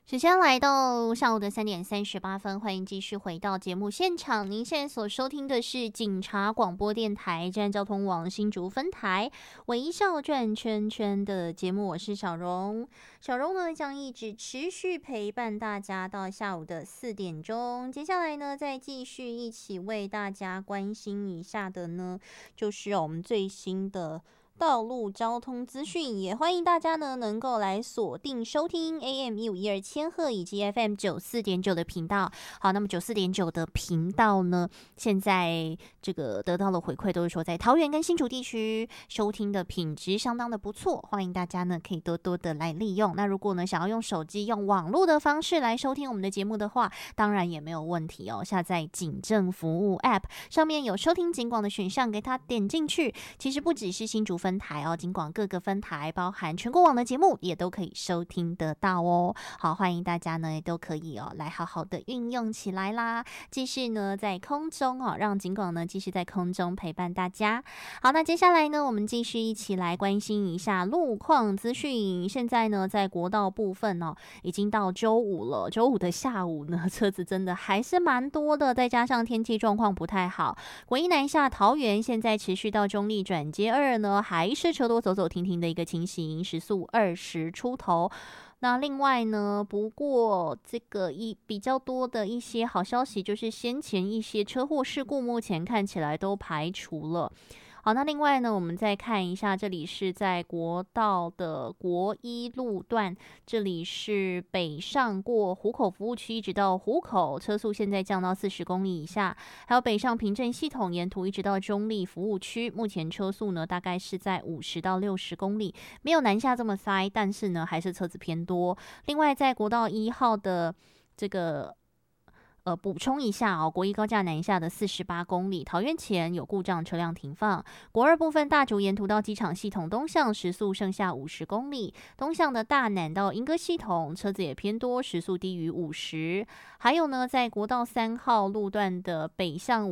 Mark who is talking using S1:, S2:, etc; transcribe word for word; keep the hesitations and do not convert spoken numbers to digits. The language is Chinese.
S1: 时间来到上午的三点三十八分，欢迎继续回到节目现场。您现在所收听的是警察广播电台站交通网新竹分台微笑转圈圈的节目，我是小荣。小荣呢将一直持续陪伴大家到下午的四点钟。接下来呢，再继续一起为大家关心一下的呢，就是我们最新的道路交通资讯，也欢迎大家呢能够来锁定收听 A M 一五一二千赫以及 F M 九四点九的频道。好，那么九四点九的频道呢，现在这个得到了回馈，都是说在桃园跟新竹地区收听的品质相当的不错，欢迎大家呢可以多多的来利用。那如果呢想要用手机用网络的方式来收听我们的节目的话，当然也没有问题哦。下载警政服务 App 上面有收听警广的选项，给它点进去。其实不只是新竹分分台哦，尽管各个分台包含全国网的节目也都可以收听得到哦。好，欢迎大家呢也都可以哦来好好的运用起来啦。继续呢在空中哦，让尽管呢继续在空中陪伴大家。好，那接下来呢我们继续一起来关心一下路况资讯。现在呢在国道部分哦，已经到周五了，周五的下午呢车子真的还是蛮多的，再加上天气状况不太好，国一南下桃园现在持续到中立转接二呢还还是车多走走停停的一个情形，时速二十出头。那另外呢，不过这个一比较多的一些好消息，就是先前一些车祸事故，目前看起来都排除了。好，那另外呢，我们再看一下，这里是在国道的国一路段，这里是北上过湖口服务区，一直到湖口，车速现在降到四十公里以下。还有北上平镇系统沿途一直到中立服务区，目前车速呢大概是在五十到六十公里，没有南下这么塞，但是呢还是车子偏多。另外，在国道一号的这个。呃，补充一下哦，国一高架南下的四十八公里，桃园前有故障，车辆停放。国二部分大竹沿途到机场系统东向时速剩下五十公里，东向的大南到莺歌系统车子也偏多，时速低于五十。还有呢，在国道三号路段的北向